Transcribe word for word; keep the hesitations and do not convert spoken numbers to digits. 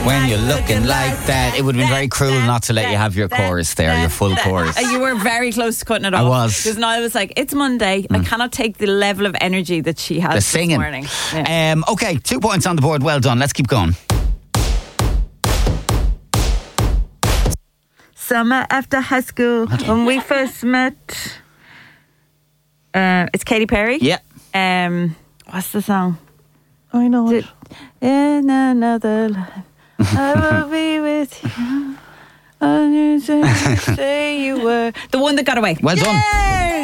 When you're looking like that. It would have been very cruel not to let you have your chorus there, your full chorus. You were very close to cutting it off. I was. Because Niall was like, it's Monday. Mm. I cannot take the level of energy that she has The this singing. morning. Yeah. Um, okay, two points on the board. Well done. Let's keep going. Summer after high school, when we first met. Uh, it's Katy Perry. Yeah. Um, what's the song? I know it. In another life, I will be with you. And you say, say you were the one that got away. Well done. Yay!